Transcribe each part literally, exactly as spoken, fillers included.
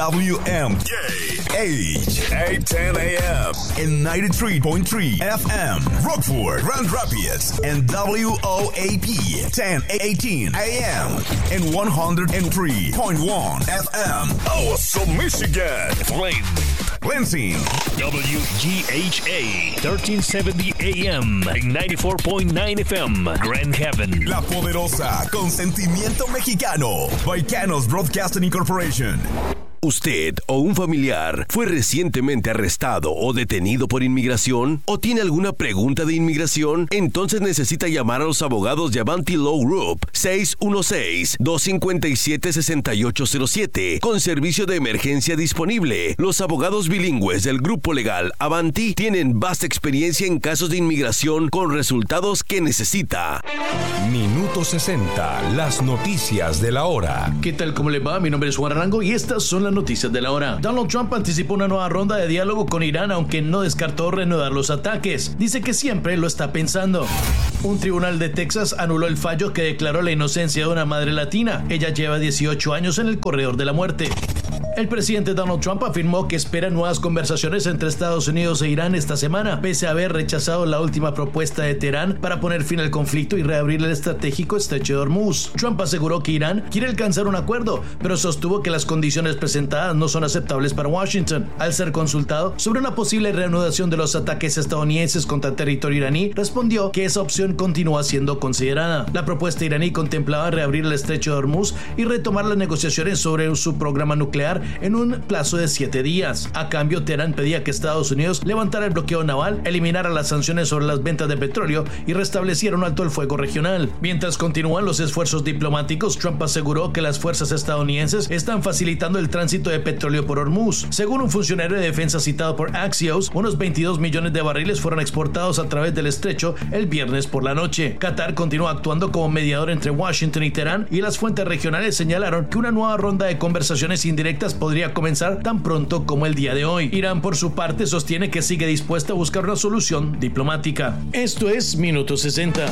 W M K H eight ten A M and ninety-three point three F M Rockford, Grand Rapids, and W O A P ten eighteen A M and one oh three point one F M Awesome, Michigan, Flint, Lansing, W G H A thirteen seventy A M and ninety-four point nine F M Grand Haven, La Poderosa, con sentimiento mexicano, Vaicanos Broadcasting Incorporation. ¿Usted o un familiar fue recientemente arrestado o detenido por inmigración? ¿O tiene alguna pregunta de inmigración? Entonces necesita llamar a los abogados de Avanti Law Group seis uno seis, dos cinco siete, seis ocho cero siete con servicio de emergencia disponible. Los abogados bilingües del grupo legal Avanti tienen vasta experiencia en casos de inmigración con resultados que necesita. Minuto sesenta, las noticias de la hora. ¿Qué tal? ¿Cómo le va? Mi nombre es Juan Arango y estas son las noticias de la hora. Donald Trump anticipó una nueva ronda de diálogo con Irán, aunque no descartó reanudar los ataques. Dice que siempre lo está pensando. Un tribunal de Texas anuló el fallo que declaró la inocencia de una madre latina. Ella lleva dieciocho años en el corredor de la muerte. El presidente Donald Trump afirmó que espera nuevas conversaciones entre Estados Unidos e Irán esta semana, pese a haber rechazado la última propuesta de Teherán para poner fin al conflicto y reabrir el estratégico estrecho de Hormuz. Trump aseguró que Irán quiere alcanzar un acuerdo, pero sostuvo que las condiciones presentadas no son aceptables para Washington. Al ser consultado sobre una posible reanudación de los ataques estadounidenses contra territorio iraní, respondió que esa opción continúa siendo considerada. La propuesta iraní contemplaba reabrir el estrecho de Hormuz y retomar las negociaciones sobre su programa nuclear en un plazo de siete días. A cambio, Teherán pedía que Estados Unidos levantara el bloqueo naval, eliminara las sanciones sobre las ventas de petróleo y restableciera un alto el fuego regional. Mientras continúan los esfuerzos diplomáticos, Trump aseguró que las fuerzas estadounidenses están facilitando el tránsito de petróleo por Hormuz. Según un funcionario de defensa citado por Axios, unos veintidós millones de barriles fueron exportados a través del estrecho el viernes por la noche. Qatar continúa actuando como mediador entre Washington y Teherán, y las fuentes regionales señalaron que una nueva ronda de conversaciones indirectas podría comenzar tan pronto como el día de hoy. Irán, por su parte, sostiene que sigue dispuesta a buscar una solución diplomática. Esto es Minuto sesenta.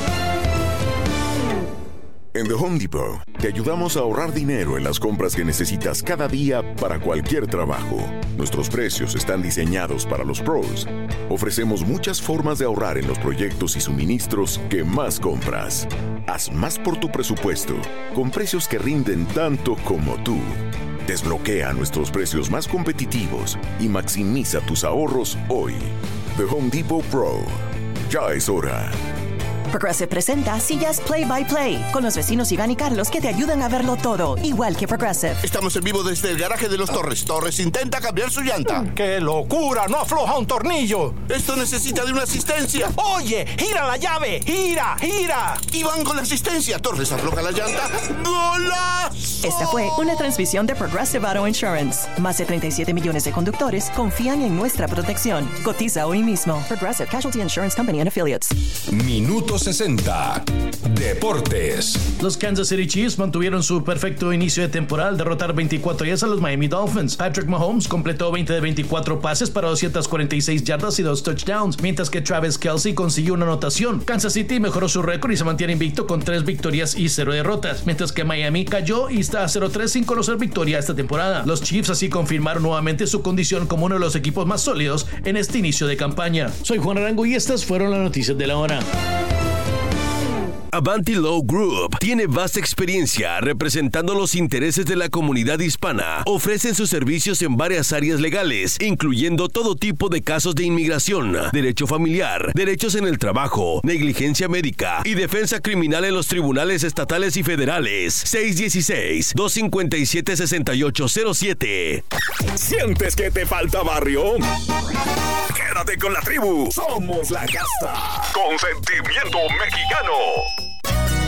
En The Home Depot, te ayudamos a ahorrar dinero en las compras que necesitas cada día para cualquier trabajo. Nuestros precios están diseñados para los pros. Ofrecemos muchas formas de ahorrar en los proyectos y suministros que más compras. Haz más por tu presupuesto, con precios que rinden tanto como tú. Desbloquea nuestros precios más competitivos y maximiza tus ahorros hoy. The Home Depot Pro. Ya es hora. Progressive presenta sillas Play by Play con los vecinos Iván y Carlos que te ayudan a verlo todo, igual que Progressive. Estamos en vivo desde el garaje de los Torres. Torres intenta cambiar su llanta. ¡Qué locura! ¡No afloja un tornillo! Esto necesita de una asistencia. ¡Oye! ¡Gira la llave! ¡Gira! ¡Gira! Iván con la asistencia. Torres afloja la llanta. ¡Golazo! Esta fue una transmisión de Progressive Auto Insurance. Más de treinta y siete millones de conductores confían en nuestra protección. Cotiza hoy mismo. Progressive Casualty Insurance Company and Affiliates. Minuto sesenta. Deportes. Los Kansas City Chiefs mantuvieron su perfecto inicio de temporada al derrotar veinticuatro diez a los Miami Dolphins. Patrick Mahomes completó veinte de veinticuatro pases para doscientas cuarenta y seis yardas y dos touchdowns, mientras que Travis Kelce consiguió una anotación. Kansas City mejoró su récord y se mantiene invicto con tres victorias y cero derrotas, mientras que Miami cayó y está a cero tres sin conocer victoria esta temporada. Los Chiefs así confirmaron nuevamente su condición como uno de los equipos más sólidos en este inicio de campaña. Soy Juan Arango y estas fueron las noticias de la hora. Avanti Law Group tiene vasta experiencia representando los intereses de la comunidad hispana. Ofrecen sus servicios en varias áreas legales, incluyendo todo tipo de casos de inmigración, derecho familiar, derechos en el trabajo, negligencia médica y defensa criminal en los tribunales estatales y federales. seis uno seis, dos cinco siete, seis ocho cero siete. ¿Sientes que te falta barrio? Quédate con la tribu. Somos la casta. Con sentimiento mexicano.